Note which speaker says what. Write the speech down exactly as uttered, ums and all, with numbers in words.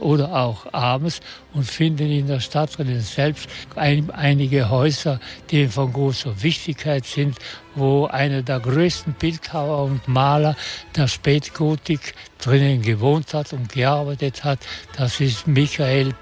Speaker 1: oder auch abends und finden in der Stadt drin selbst ein, einige Häuser, die von großer Wichtigkeit sind, wo einer der größten Bildhauer und Maler der Spätgotik drinnen gewohnt hat und gearbeitet hat. Das ist Michael